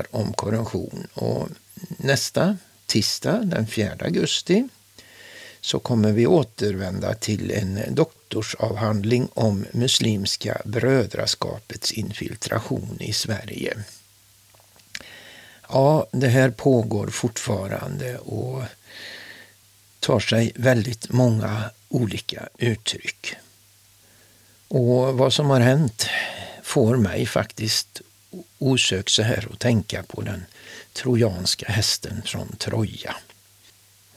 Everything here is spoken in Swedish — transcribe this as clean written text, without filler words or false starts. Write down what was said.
handlar om korruption. Och nästa tisdag, den 4 augusti, så kommer vi återvända till en doktorsavhandling om muslimska brödraskapets infiltration i Sverige. Ja, det här pågår fortfarande och tar sig väldigt många olika uttryck. Och vad som har hänt får mig faktiskt osökt så här att tänka på den trojanska hästen från Troja.